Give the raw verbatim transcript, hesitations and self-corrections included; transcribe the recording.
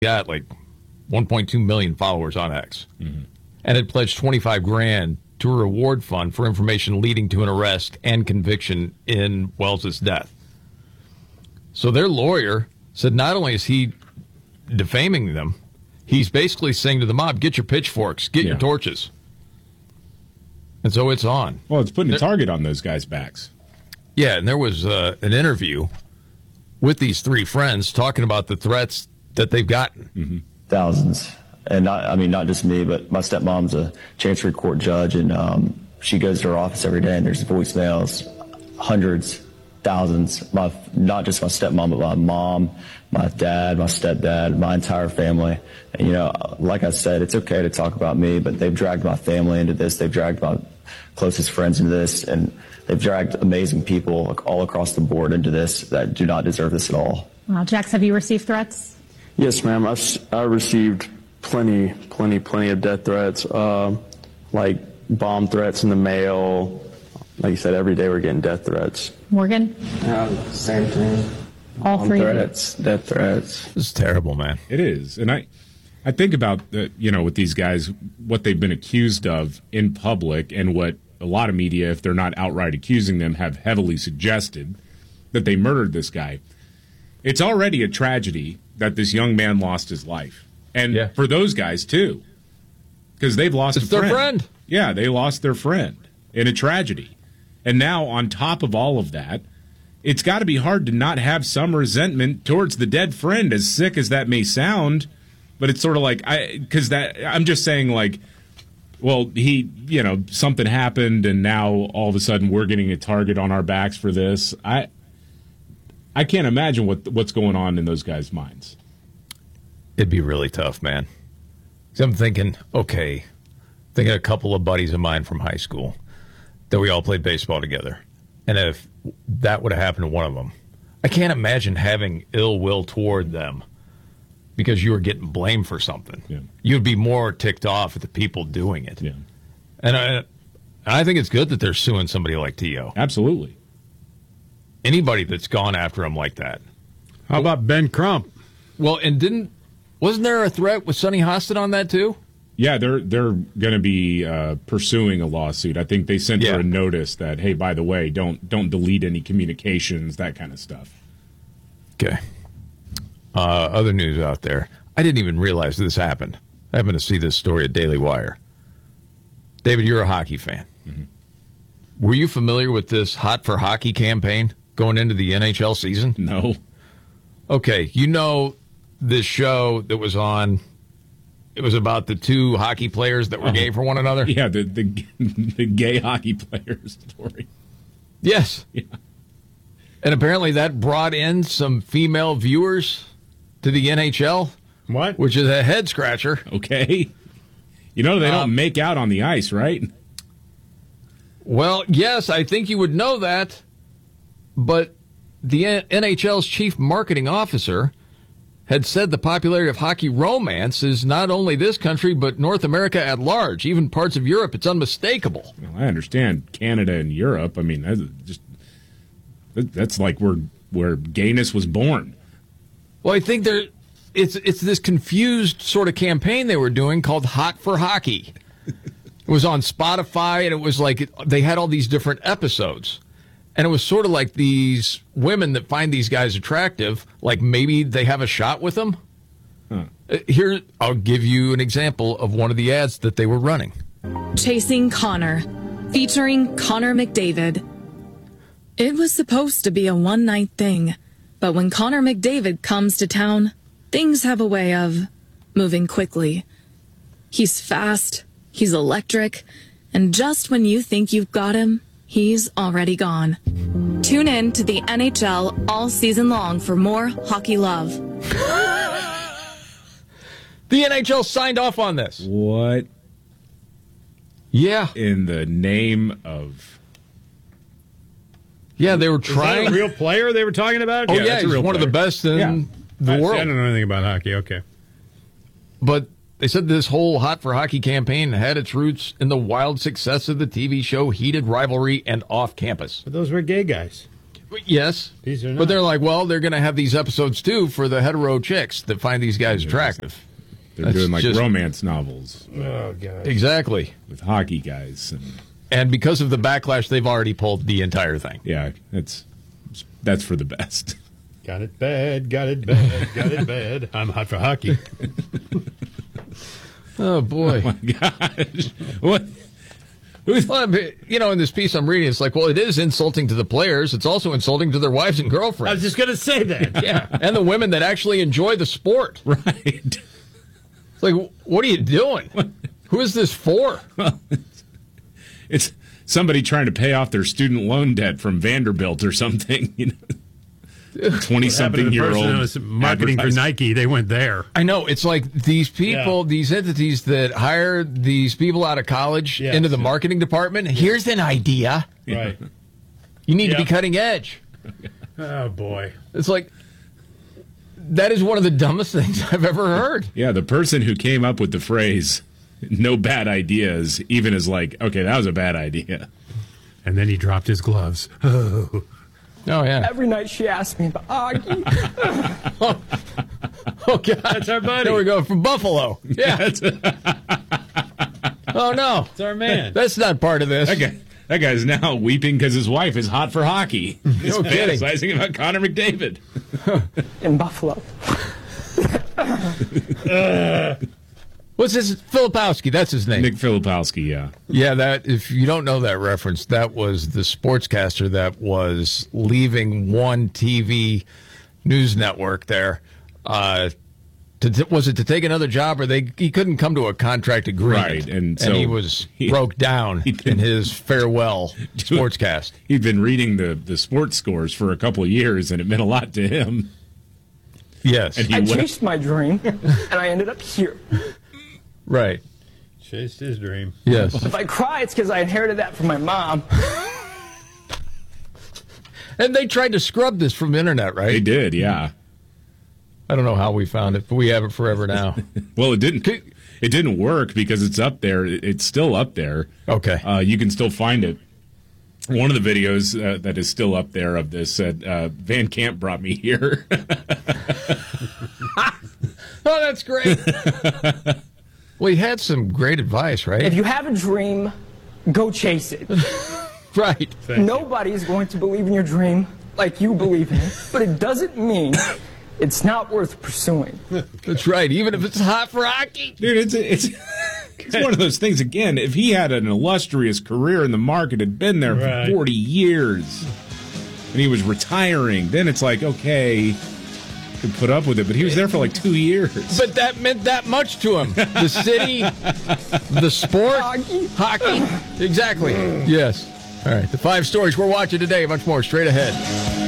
got like one point two million followers on X, mm-hmm. and had pledged twenty-five grand to a reward fund for information leading to an arrest and conviction in Wells's death. So their lawyer said not only is he defaming them, he's basically saying to the mob, get your pitchforks, get yeah. your torches. And so it's on. Well, it's putting a target on those guys' backs. Yeah, and there was uh, an interview with these three friends talking about the threats that they've gotten. Mm-hmm. Thousands. And not, I mean, not just me, but my stepmom's a Chancery Court judge, and um, she goes to her office every day, and there's voicemails, hundreds, thousands. My, not just my stepmom, but my mom, my dad, my stepdad, my entire family. And, you know, like I said, it's okay to talk about me, but they've dragged my family into this. They've dragged my closest friends into this, and they've dragged amazing people all across the board into this that do not deserve this at all. Well, Jax, have you received threats? Yes, ma'am. I've I received plenty, plenty, plenty of death threats, uh, like bomb threats in the mail. Like you said, every day we're getting death threats. Morgan? Yeah, same thing. All bomb three threats, death threats. This is terrible, man. It is. And I, I think about, the, you know, with these guys, what they've been accused of in public and what a lot of media, if they're not outright accusing them, have heavily suggested that they murdered this guy. It's already a tragedy that this young man lost his life. And yeah. for those guys, too. Because they've lost it's a friend. their friend. Yeah, they lost their friend in a tragedy. And now, on top of all of that, it's got to be hard to not have some resentment towards the dead friend, as sick as that may sound. But it's sort of like, I because that I'm just saying, like, well, he, you know, something happened, and now all of a sudden we're getting a target on our backs for this. I I can't imagine what what's going on in those guys' minds. It'd be really tough, man. So I'm thinking, okay, thinking a couple of buddies of mine from high school that we all played baseball together. And if that would have happened to one of them, I can't imagine having ill will toward them because you were getting blamed for something. Yeah. You'd be more ticked off at the people doing it. Yeah. And I, I think it's good that they're suing somebody like T O. Absolutely. Anybody that's gone after him like that. How about Ben Crump? Well, and didn't wasn't there a threat with Sonny Hostin on that too? Yeah, they're they're going to be uh, pursuing a lawsuit. I think they sent yeah. her a notice that, hey, by the way, don't don't delete any communications, that kind of stuff. Okay. Uh, other news out there. I didn't even realize this happened. I happened to see this story at Daily Wire. David, you're a hockey fan. Mm-hmm. Were you familiar with this Hot for Hockey campaign going into the N H L season? No. Okay, you know this show that was on, it was about the two hockey players that were uh, gay for one another? Yeah, the the, the gay hockey players story. Yes. Yeah. And apparently that brought in some female viewers to the N H L. What? Which is a head scratcher. Okay. You know they don't um, make out on the ice, right? Well, yes, I think you would know that. But the N H L's chief marketing officer had said the popularity of hockey romance is not only this country, but North America at large, even parts of Europe. It's unmistakable. Well, I understand Canada and Europe. I mean, that's just that's like where where gayness was born. Well, I think there, it's it's this confused sort of campaign they were doing called Hot for Hockey. It was on Spotify, and it was like they had all these different episodes. And it was sort of like these women that find these guys attractive, like maybe they have a shot with them. Huh. Here, I'll give you an example of one of the ads that they were running. Chasing Connor, featuring Connor McDavid. It was supposed to be a one-night thing, but when Connor McDavid comes to town, things have a way of moving quickly. He's fast, he's electric, and just when you think you've got him, he's already gone. Tune in to the N H L all season long for more hockey love. The N H L signed off on this. What? Yeah. In the name of... Yeah, they were trying... Is that a real player they were talking about? Oh, yeah, yeah, he's one player. of the best in yeah. the I, world. I don't know anything about hockey, okay. But they said this whole Hot for Hockey campaign had its roots in the wild success of the T V show Heated Rivalry and Off Campus. But those were gay guys. Yes, These are not. but they're like, well, they're going to have these episodes too for the hetero chicks that find these guys attractive. They're That's doing like just- romance novels Oh, God. Exactly. with hockey guys, and And because of the backlash, they've already pulled the entire thing. yeah, that's that's for the best. Got it bad, got it bad, got it bad. I'm hot for hockey. Oh, boy. Gosh, what? Who's Well, I mean, you know, in this piece I'm reading, it's like, well, it is insulting to the players. It's also insulting to their wives and I was girlfriends. just going to say that. Yeah, and the women that actually enjoy the sport. right? It's like, what are you doing? Who is this for? It's somebody trying to pay off their student loan debt from Vanderbilt or something. You know, twenty-something year The person old that was marketing for Nike, they went there. I know. It's like these people, Yeah. these entities that hire these people out of college Yes. into the marketing department. Here's an idea. Right. You need to be Yeah. cutting edge. Oh, boy. It's like, that is one of the dumbest things I've ever heard. Yeah, the person who came up with the phrase "no bad ideas" even is like, okay, that was a bad idea. And then he dropped his gloves. Oh. Oh, yeah. Every night she asked me about Augie. Oh, God. That's our buddy. There we go. From Buffalo. Yeah. Oh, no. That's our man. That's not part of this. That guy, that guy's now weeping because his wife is hot for hockey. He's No kidding. fantasizing about Connor McDavid. In Buffalo. What's this? Filipowski. That's his name. Nick Filipowski, yeah. Yeah, that. If you don't know that reference, that was the sportscaster that was leaving one T V news network there. Uh, to, was it to take another job, or they he couldn't come to a contract agreement? Right, and so he was he- broke down he did- in his farewell sportscast. He'd been reading the, the sports scores for a couple of years, and it meant a lot to him. Yes, And he I went, chased my dream, and I ended up here. right. Chased his dream. Yes, If I cry, it's because I inherited that from my mom. and they tried to scrub this from the internet, they right? did, yeah. I don't know how we found it, but we have it forever now. Well, it didn't. It didn't work because it's up there. It- It's still up there. Okay. Uh, you can still find it. One of the videos uh, that is still up there of this said, uh, Van Camp brought me here. Oh, that's great. Well, he had some great advice, If right? you have a dream, go chase it. Right. Nobody is going to believe in your dream like you believe in it, but it doesn't mean it's not worth pursuing. That's right. Even if it's hot for hockey. Dude, it's it's it's one of those things. Again, if he had an illustrious career in the market, had been there Right. for forty years, and he was retiring, then it's like, okay, could put up with it. But he was there for like two years. But that meant that much to him. The city, the sport, Hockey. hockey. Exactly. Yes. All right. The five stories we're watching today. Much more straight ahead.